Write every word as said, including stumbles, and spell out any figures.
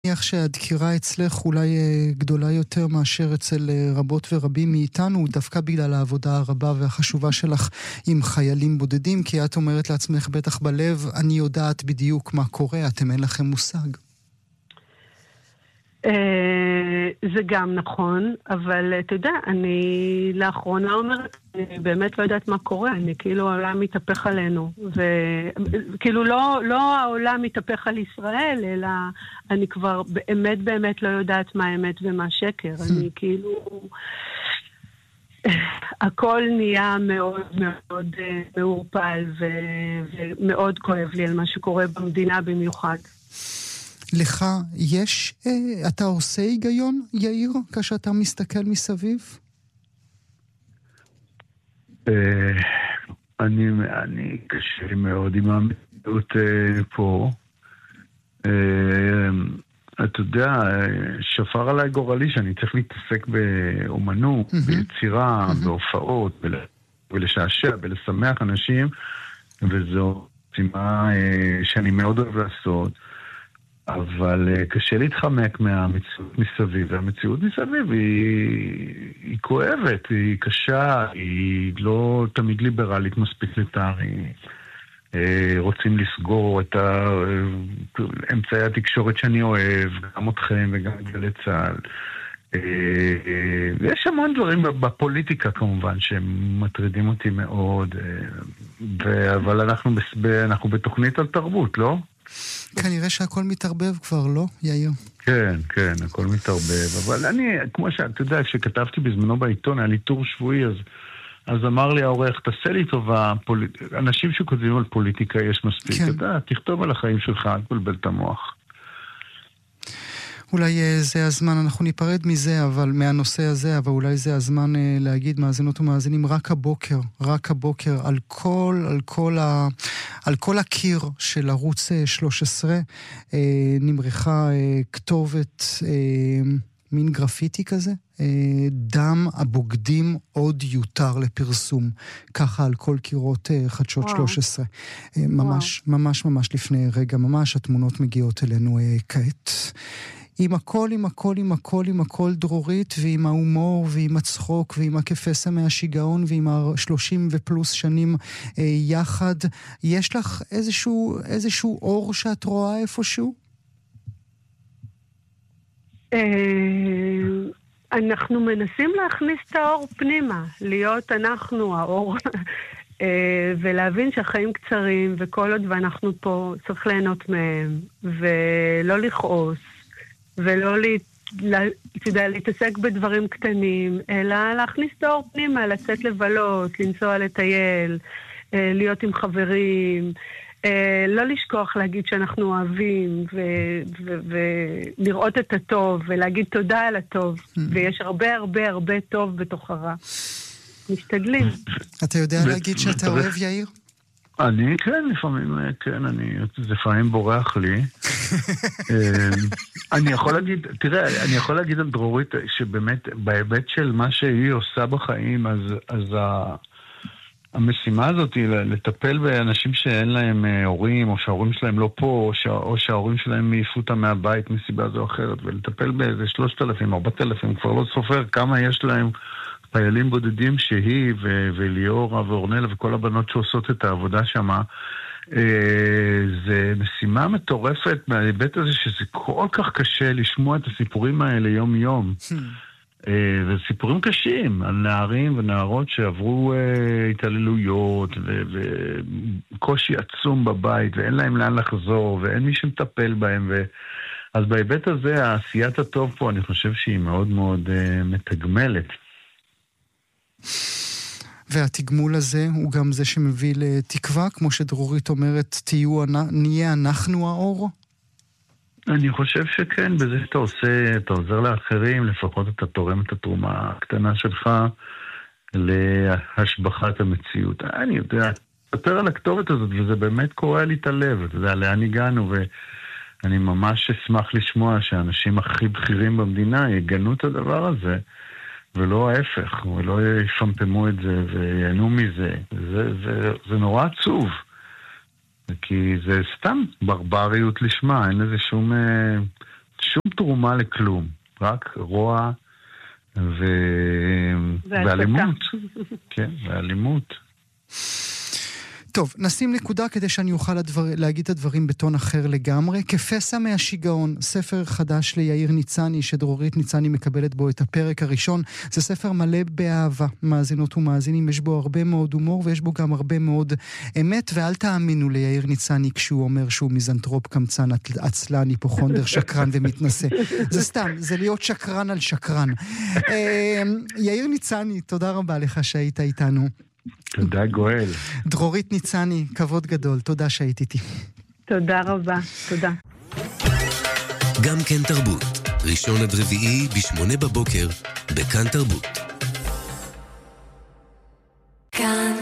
מניח שהדקירה אצלך אולי גדולה יותר מאשר אצל רבות ורבים מאיתנו, דווקא בגלל העבודה הרבה והחשובה שלך עם חיילים בודדים, כי את אומרת לעצמך בטח בלב, אני יודעת בדיוק מה קורה, אתם אין לכם מושג. זה גם נכון, אבל אתה יודע, אני לאחרונה אומרת, אני באמת לא יודעת מה קורה, אני כאילו העולם מתהפך עלינו, וכאילו לא, לא העולם מתהפך על ישראל, אלא אני כבר באמת באמת לא יודעת מה האמת ומה שקר, אני כאילו, הכל נהיה מאוד מאוד מעורפל, ומאוד כואב לי על מה שקורה במדינה במיוחד. לך יש, אה, אתה עושה היגיון, יאיר, כשאתה מסתכל מסביב? אה, אני, אני קשה לי מאוד עם המציאות אה, פה. אה, אתה יודע, שפר עליי גורלי שאני צריך להתעסק באומנות, mm-hmm. ביצירה, mm-hmm. בהופעות, ול, ולשעשע, ולשמח אנשים, וזו צימה אה, שאני מאוד אוהב לעשות. אבל קשה להתחמק מהמציאות מסביב, והמציאות מסביב היא, היא כואבת, היא קשה, היא לא תמיד ליברלית מספיק לטעמי. רוצים לסגור את אמצעי התקשורת שאני אוהב, גם אתכם וגם גלי צה"ל. יש המון דברים בפוליטיקה כמובן שמטרידים אותי מאוד, אבל אנחנו, אנחנו בתוכנית על תרבות, לא? כנראה שהכל מתערבב כבר, לא, יאיר? כן, כן, הכל מתערבב. אבל אני, כמו שאתה יודע, כשכתבתי בזמנו בעיתון, היה לי טור שבועי, אז, אז אמר לי העורך, תעשה לי טובה, פול... אנשים שכותבים על פוליטיקה יש מספיק. כן. אתה, תכתוב על החיים שלך, אל תבלבל את המוח. אולי זה הזמן, אנחנו ניפרד מזה, אבל מהנושא הזה, אבל אולי זה הזמן להגיד מאזינות ומאזינים, רק הבוקר, רק הבוקר, על כל, על כל, ה, על כל הקיר של ערוץ שלוש עשרה, נמרחה כתובת, מין גרפיטי כזה, דם הבוגדים עוד יותר לפרסום, ככה על כל קירות חדשות וואו. שלוש עשרה. ממש, וואו. ממש, ממש לפני רגע, ממש התמונות מגיעות אלינו כעת. עם הכל, עם הכל, עם הכל, עם הכל דרורית, ועם ההומור, ועם הצחוק, ועם הכפסע מהשיגעון, ועם השלושים ופלוס שנים אה, יחד. יש לך איזשהו, איזשהו אור שאת רואה איפשהו? אנחנו מנסים להכניס את האור פנימה, להיות אנחנו האור, ולהבין שהחיים קצרים, וכל עוד ואנחנו פה צריך ליהנות מהם, ולא לכעוס. ולא לה, להתעסק בדברים קטנים, אלא להכניס את האור פנימה, לצאת לבלות, לנסוע לטייל, להיות עם חברים, לא לשכוח להגיד שאנחנו אוהבים, ולראות את הטוב, ולהגיד תודה על הטוב, ויש הרבה הרבה הרבה טוב בתוך הרע. משתדלים. אתה יודע להגיד שאתה אוהב, יאיר? אני, כן, לפעמים, כן, אני, זה לפעמים בורח לי. אני יכול להגיד, תראה, אני יכול להגיד על דרורית, שבאמת, בהיבט של מה שהיא עושה בחיים, אז, אז המשימה הזאת היא לטפל באנשים שאין להם הורים, או שההורים שלהם לא פה, או, שה, או שההורים שלהם מעיפו אותם מהבית מסיבה זו או אחרת, ולטפל באיזה שלושת אלפים, ארבעת אלפים, כבר לא סופר כמה יש להם, חיילים בודדים שהיא ו- וליאורה ואורנלה וכל הבנות שעושות את העבודה שמה, זה משימה מטורפת מההיבט הזה שזה כל כך קשה לשמוע את הסיפורים האלה יום יום. וסיפורים קשים על נערים ונערות שעברו התעללויות וקושי עצום בבית ואין להם לאן לחזור ואין מי שמטפל בהם. אז בהיבט הזה העשיית הטוב פה אני חושב שהיא מאוד מאוד מתגמלת. והתגמול הזה הוא גם זה שמביא לתקווה, כמו שדרורית אומרת, תהיו, נהיה אנחנו האור? אני חושב שכן, בזה שאתה עושה, אתה עוזר לאחרים, לפחות אתה תורם את התרומה הקטנה שלך להשבחת המציאות. אני יודע, יותר על הכתובת הזאת, וזה באמת קורא לי את הלב, אתה יודע, לאן הגענו, ואני ממש אשמח לשמוע שהאנשים הכי בכירים במדינה יגנו את הדבר הזה, ולא ההפך, ולא יפמפמו את זה ויענו מזה. זה, זה, זה נורא עצוב. כי זה סתם ברבריות לשמה, אין לזה שום שום תרומה לכלום, רק רוע ו... ואלימות. כן, ואלימות. טוב, נשים נקודה כדי שאני אוכל הדבר, להגיד את הדברים בטון אחר לגמרי. כפסע מהשיגעון, ספר חדש ליאיר ניצני, שדרורית ניצני מקבלת בו את הפרק הראשון. זה ספר מלא באהבה, מאזינות ומאזינים, יש בו הרבה מאוד הומור ויש בו גם הרבה מאוד אמת, ואל תאמינו ליאיר ניצני כשהוא אומר שהוא מיזנטרופ, קמצן, עצלן, היפוכונדר, שקרן ומתנשא. זה סתם, זה להיות שקרן על שקרן. יאיר ניצני, תודה רבה לך שהיית איתנו. תודה גואל. דרורית ניצני, כבוד גדול, תודה שהיית איתי. תודה רבה, תודה. גם כן תרבות, ראשון עד רביעי בשמונה בבוקר, בכאן תרבות. כאן